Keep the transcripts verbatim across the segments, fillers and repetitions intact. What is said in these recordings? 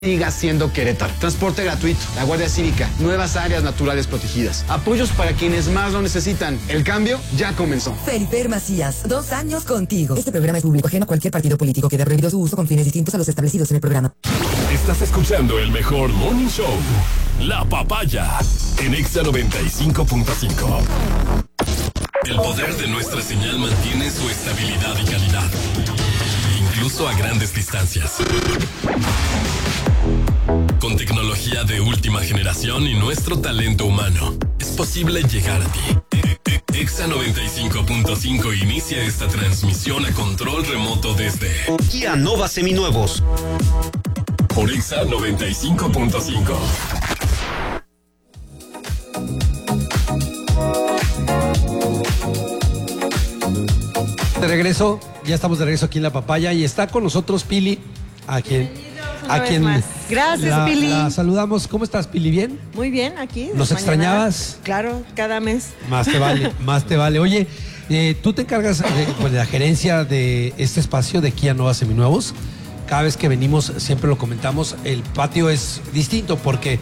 siga siendo Querétaro. Transporte gratuito, la Guardia Cívica, nuevas áreas naturales protegidas, apoyos para quienes más lo necesitan. El cambio ya comenzó. Feliper Macías, dos años contigo. Este programa es público ajeno a cualquier partido político. Queda prohibido su uso con fines distintos a los establecidos en el programa. Estás escuchando el mejor morning show, La Papaya, en Exa noventa y cinco punto cinco. El poder de nuestra señal mantiene su estabilidad y calidad, incluso a grandes distancias. Con tecnología de última generación y nuestro talento humano, es posible llegar a ti. Exa noventa y cinco punto cinco inicia esta transmisión a control remoto desde Kia Nova Seminuevos. Por Exa noventa y cinco punto cinco. De regreso, ya estamos de regreso aquí en La Papaya y está con nosotros Pili, a quien... A quien más. Gracias, la, Pili. La saludamos. ¿Cómo estás, Pili? ¿Bien? Muy bien, aquí. ¿Nos mañana. extrañabas? Claro, cada mes. Más te vale, más te vale. Oye, eh, tú te encargas de, pues, de la gerencia de este espacio de Kia Nova Seminuevos. Cada vez que venimos, siempre lo comentamos, el patio es distinto porque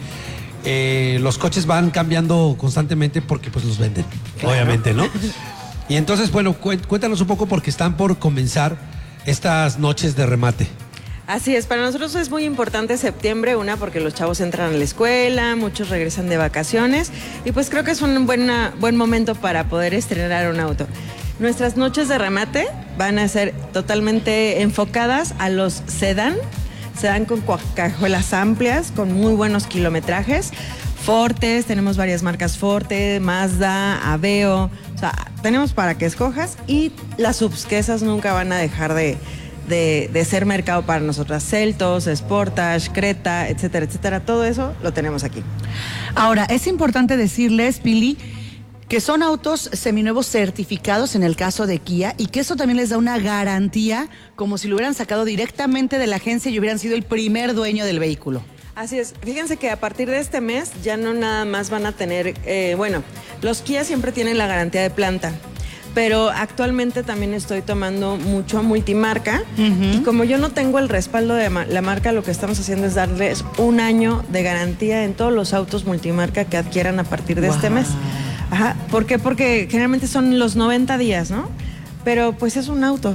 eh, los coches van cambiando constantemente porque pues los venden, claro. Obviamente, ¿no? Y entonces, bueno, cuéntanos un poco porque están por comenzar estas noches de remate. Así es, para nosotros es muy importante septiembre, una porque los chavos entran a la escuela, muchos regresan de vacaciones y pues creo que es un buena, buen momento para poder estrenar un auto. Nuestras noches de remate van a ser totalmente enfocadas a los sedán, sedán con cajuelas amplias, con muy buenos kilometrajes, Fortes, tenemos varias marcas Forte, Mazda, Aveo, o sea, tenemos para que escojas y las subs, que esas nunca van a dejar de... De, de ser mercado para nosotras. Seltos, Sportage, Creta, etcétera, etcétera. Todo eso lo tenemos aquí. Ahora, es importante decirles, Pili, que son autos seminuevos certificados en el caso de Kia y que eso también les da una garantía como si lo hubieran sacado directamente de la agencia y hubieran sido el primer dueño del vehículo. Así es. Fíjense que a partir de este mes ya no nada más van a tener, eh, bueno, los Kia siempre tienen la garantía de planta. Pero actualmente también estoy tomando mucho multimarca uh-huh. y como yo no tengo el respaldo de la marca, lo que estamos haciendo es darles un año de garantía en todos los autos multimarca que adquieran a partir de wow. este mes. Ajá. ¿Por qué? Porque generalmente son los noventa días, ¿no? Pero pues es un auto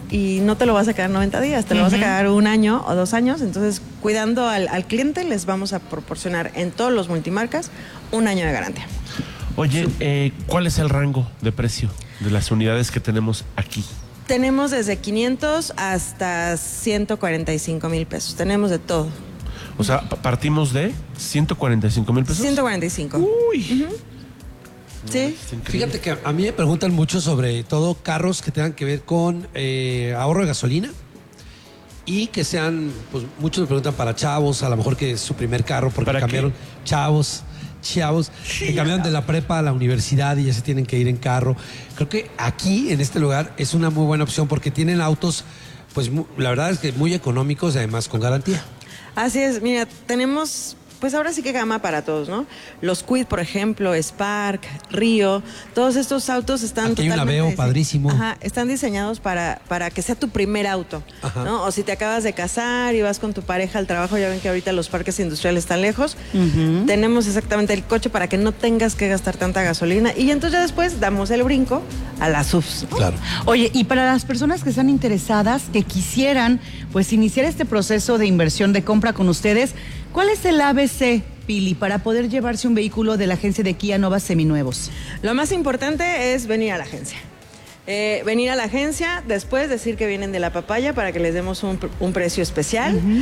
y no te lo vas a quedar noventa días, te lo uh-huh. vas a quedar un año o dos años. Entonces, cuidando al, al cliente, les vamos a proporcionar en todos los multimarcas un año de garantía. Oye, eh, ¿cuál es el rango de precio de las unidades que tenemos aquí? Tenemos desde quinientos hasta ciento cuarenta y cinco mil pesos. Tenemos de todo. O sea, partimos de ciento cuarenta y cinco mil pesos. ciento cuarenta y cinco. Uy. Uh-huh. Sí. Fíjate que a mí me preguntan mucho sobre todo carros que tengan que ver con eh, ahorro de gasolina y que sean, pues muchos me preguntan para chavos, a lo mejor que es su primer carro porque cambiaron qué? chavos. Chavos, que cambiaron de la prepa a la universidad y ya se tienen que ir en carro. Creo que aquí, en este lugar, es una muy buena opción porque tienen autos, pues la verdad es que muy económicos y además con garantía. Así es, mira, tenemos... Pues ahora sí que gama para todos, ¿no? Los Kwid, por ejemplo, Spark, Río, todos estos autos están Aquí hay totalmente... un Aveo padrísimo. Ajá, están diseñados para, para que sea tu primer auto, ajá. ¿no? O si te acabas de casar y vas con tu pareja al trabajo, ya ven que ahorita los parques industriales están lejos, uh-huh. tenemos exactamente el coche para que no tengas que gastar tanta gasolina y entonces ya después damos el brinco a las S U Vs, ¿no? Claro. Oye, y para las personas que están interesadas, que quisieran pues iniciar este proceso de inversión de compra con ustedes, ¿cuál es el A B C, Pili, para poder llevarse un vehículo de la agencia de Kia Nova Seminuevos? Lo más importante es venir a la agencia. Eh, venir a la agencia, después decir que vienen de La Papaya para que les demos un, un precio especial. Uh-huh.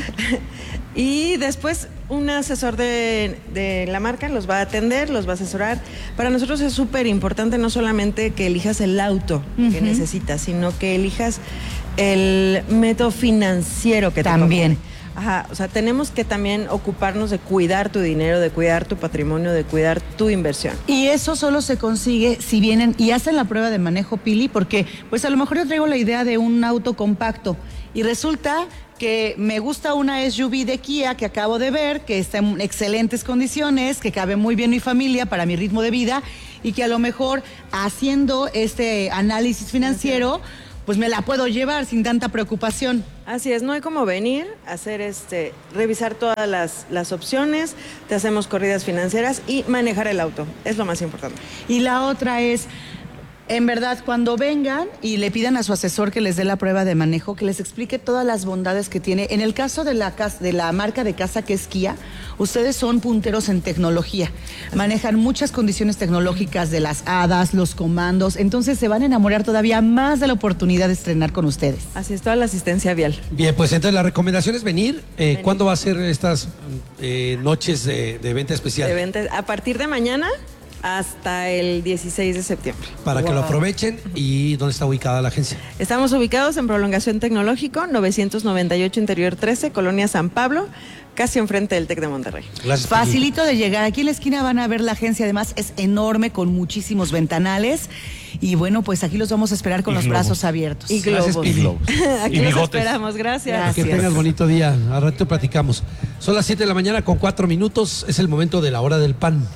Y después un asesor de, de la marca los va a atender, los va a asesorar. Para nosotros es súper importante no solamente que elijas el auto uh-huh. que necesitas, sino que elijas el método financiero que te También. conviene. Ajá, o sea, tenemos que también ocuparnos de cuidar tu dinero, de cuidar tu patrimonio, de cuidar tu inversión. Y eso solo se consigue si vienen y hacen la prueba de manejo, Pili, porque pues a lo mejor yo traigo la idea de un auto compacto y resulta que me gusta una S U V de Kia que acabo de ver, que está en excelentes condiciones, que cabe muy bien mi familia para mi ritmo de vida y que a lo mejor haciendo este análisis financiero pues me la puedo llevar sin tanta preocupación. Así es, no hay como venir, hacer este, revisar todas las, las opciones, te hacemos corridas financieras y manejar el auto, es lo más importante. Y la otra es, en verdad, cuando vengan y le pidan a su asesor que les dé la prueba de manejo, que les explique todas las bondades que tiene. En el caso de la, casa, de la marca de casa que es Kia, ustedes son punteros en tecnología. Manejan muchas condiciones tecnológicas de las hadas, los comandos. Entonces se van a enamorar todavía más de la oportunidad de estrenar con ustedes. Así es, toda la asistencia vial. Bien, pues entonces la recomendación es venir. Eh, venir. ¿Cuándo va a ser estas eh, noches de, de venta especial? De venta, a partir de mañana hasta el dieciséis de septiembre. Para wow. que lo aprovechen. ¿Y dónde está ubicada la agencia? Estamos ubicados en Prolongación Tecnológico, novecientos noventa y ocho Interior trece, Colonia San Pablo, casi enfrente del TEC de Monterrey. Gracias, facilito de llegar. Aquí en la esquina van a ver la agencia, además es enorme, con muchísimos ventanales. Y bueno, pues aquí los vamos a esperar con y los globos. brazos abiertos. Y globos. Gracias, Pili. Aquí y los esperamos, gracias. gracias. Que tengas bonito día. Al rato platicamos. Son las siete de la mañana con cuatro minutos. Es el momento de la hora del pan.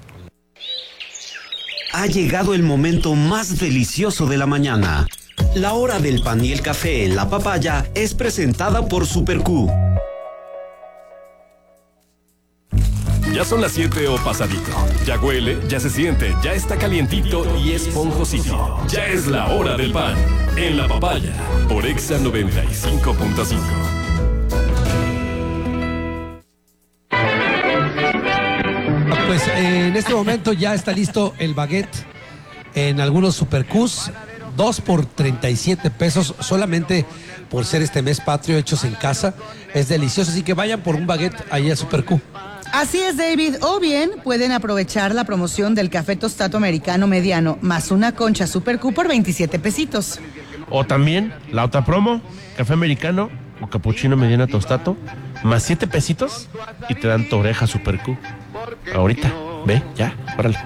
Ha llegado el momento más delicioso de la mañana. La hora del pan y el café en La Papaya es presentada por Super Q. Ya son las siete o pasadito. Ya huele, ya se siente, ya está calientito y esponjosito. Ya es la hora del pan en La Papaya por Exa noventa y cinco punto cinco. Pues eh, en este momento ya está listo el baguette en algunos Super Qs, dos por treinta y siete pesos, solamente por ser este mes patrio, hechos en casa. Es delicioso, así que vayan por un baguette ahí a Super Q. Así es, David, o bien pueden aprovechar la promoción del café tostato americano mediano más una concha Super Q por veintisiete pesitos. O también la otra promo, café americano o capuchino mediana tostato, más siete pesitos y te dan tu oreja Super Q. Ahorita, ve, ya, órale.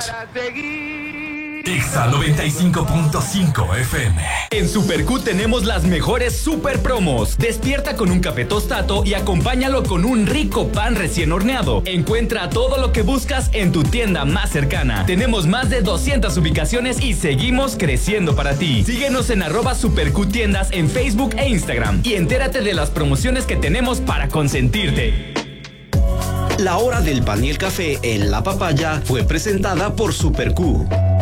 Exa noventa y cinco punto cinco F M. En Super Q tenemos las mejores super promos. Despierta con un café tostato y acompáñalo con un rico pan recién horneado. Encuentra todo lo que buscas en tu tienda más cercana. Tenemos más de doscientas ubicaciones y seguimos creciendo para ti. Síguenos en arroba Super Q Tiendas en Facebook e Instagram y entérate de las promociones que tenemos para consentirte. La hora del pan y el café en La Papaya fue presentada por Super Q.